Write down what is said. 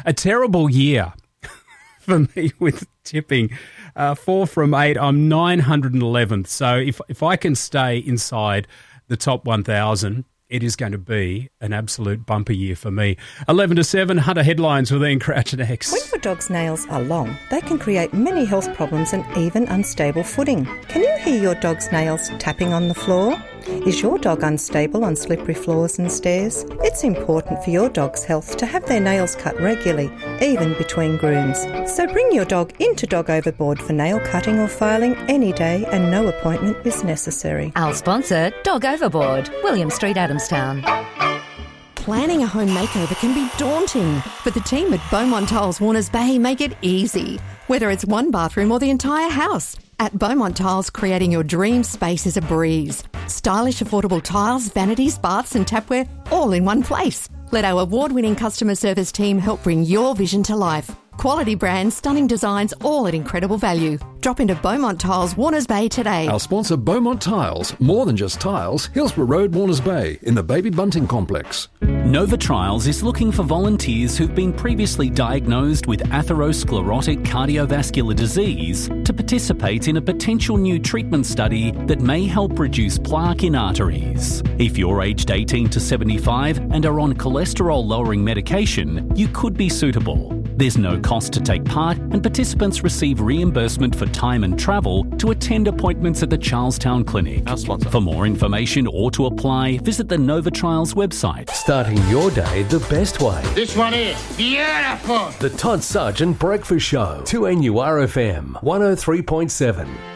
A terrible year for me with tipping. 4 from 8, I'm 911th. So if I can stay inside the top 1,000, it is going to be an absolute bumper year for me. 11 to 7, Hunter Headlines with Ian Crouch next. When your dog's nails are long, they can create many health problems and even unstable footing. Can you hear your dog's nails tapping on the floor? Is your dog unstable on slippery floors and stairs? It's important for your dog's health to have their nails cut regularly, even between grooms. So bring your dog into Dog Overboard for nail cutting or filing any day, and no appointment is necessary. Our sponsor, Dog Overboard, William Street, Adamstown. Planning a home makeover can be daunting, but the team at Beaumont Tiles Warners Bay make it easy. Whether it's one bathroom or the entire house, at Beaumont Tiles, creating your dream space is a breeze. Stylish, affordable tiles, vanities, baths and tapware, all in one place. Let our award-winning customer service team help bring your vision to life. Quality brands, stunning designs, all at incredible value. Drop into Beaumont Tiles, Warners Bay today. Our sponsor, Beaumont Tiles. More than just tiles. Hillsborough Road, Warners Bay, in the Baby Bunting Complex. Nova Trials is looking for volunteers who've been previously diagnosed with atherosclerotic cardiovascular disease to participate in a potential new treatment study that may help reduce plaque in arteries. If you're aged 18 to 75 and are on cholesterol-lowering medication, you could be suitable. There's no cost to take part, and participants receive reimbursement for time and travel to attend appointments at the Charlestown Clinic. Our sponsor. For more information or to apply, visit the Nova Trials website. Starting your day the best way. This one is beautiful. The Todd Sargent Breakfast Show. 2NURFM 103.7.